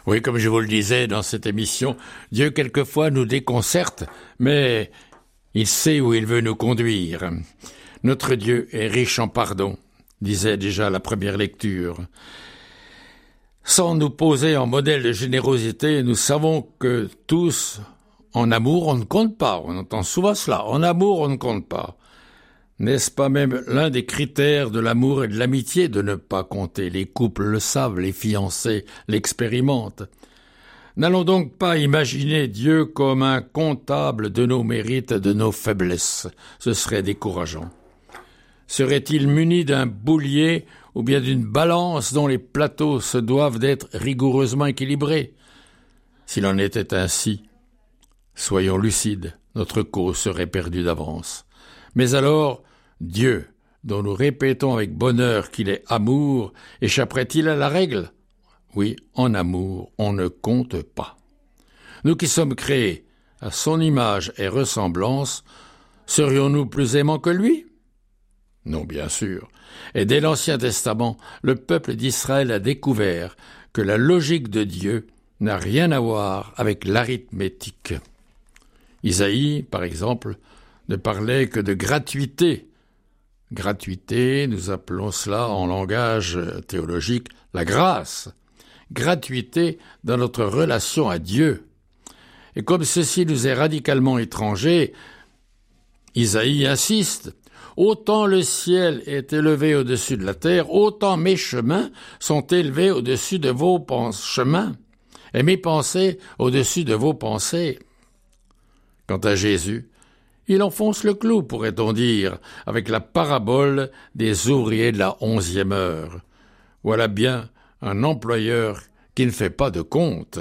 Oui, comme je vous le disais dans cette émission, Dieu quelquefois nous déconcerte, mais il sait où il veut nous conduire. Notre Dieu est riche en pardon, disait déjà la première lecture. Sans nous poser en modèle de générosité, nous savons que tous, en amour, on ne compte pas. On entend souvent cela. En amour, on ne compte pas. N'est-ce pas même l'un des critères de l'amour et de l'amitié de ne pas compter? Les couples le savent, les fiancés l'expérimentent. N'allons donc pas imaginer Dieu comme un comptable de nos mérites et de nos faiblesses. Ce serait décourageant. Serait-il muni d'un boulier ou bien d'une balance dont les plateaux se doivent d'être rigoureusement équilibrés? S'il en était ainsi, soyons lucides, notre cause serait perdue d'avance. Mais alors, Dieu, dont nous répétons avec bonheur qu'il est amour, échapperait-il à la règle? Oui, en amour, on ne compte pas. Nous qui sommes créés à son image et ressemblance, serions-nous plus aimants que lui? Non, bien sûr. Et dès l'Ancien Testament, le peuple d'Israël a découvert que la logique de Dieu n'a rien à voir avec l'arithmétique. Isaïe, par exemple, ne parlait que de gratuité. Gratuité, nous appelons cela en langage théologique la grâce. Gratuité dans notre relation à Dieu. Et comme ceci nous est radicalement étranger, Isaïe insiste. Autant le ciel est élevé au-dessus de la terre, autant mes chemins sont élevés au-dessus de vos chemins, et mes pensées au-dessus de vos pensées. Quant à Jésus, il enfonce le clou, pourrait-on dire, avec la parabole des ouvriers de la 11e heure. Voilà bien un employeur qui ne fait pas de compte.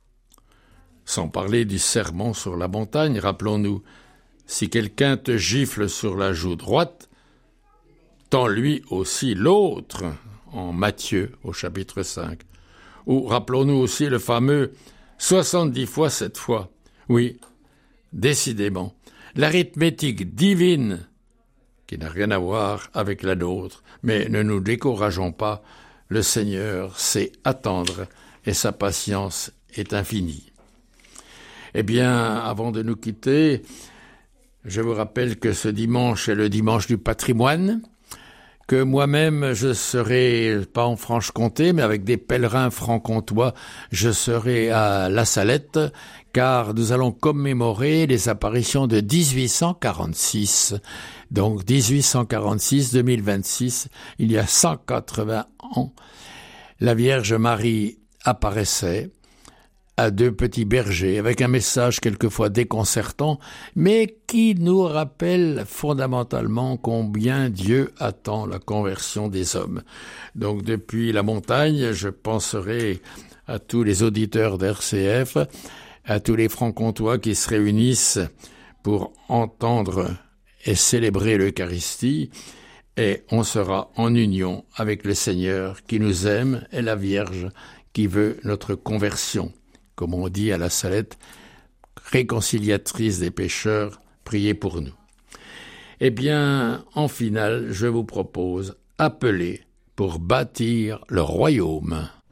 Sans parler du sermon sur la montagne, rappelons-nous, si quelqu'un te gifle sur la joue droite, tends lui aussi l'autre, en Matthieu au chapitre 5. Ou rappelons-nous aussi le fameux 70 fois 7 fois. Oui, décidément, l'arithmétique divine, qui n'a rien à voir avec la nôtre, mais ne nous décourageons pas, le Seigneur sait attendre et sa patience est infinie. Eh bien, avant de nous quitter, je vous rappelle que ce dimanche est le dimanche du patrimoine, que moi-même je serai, pas en Franche-Comté, mais avec des pèlerins franc-comtois, je serai à La Salette, car nous allons commémorer les apparitions de 1846. Donc 1846-2026, il y a 180 ans, la Vierge Marie apparaissait à deux petits bergers, avec un message quelquefois déconcertant, mais qui nous rappelle fondamentalement combien Dieu attend la conversion des hommes. Donc depuis la montagne, je penserai à tous les auditeurs d'RCF, à tous les francs-comtois qui se réunissent pour entendre et célébrer l'Eucharistie, et on sera en union avec le Seigneur qui nous aime et la Vierge qui veut notre conversion. Comme on dit à la Salette, réconciliatrice des pécheurs, priez pour nous. Eh bien, en finale, je vous propose appeler pour bâtir le royaume.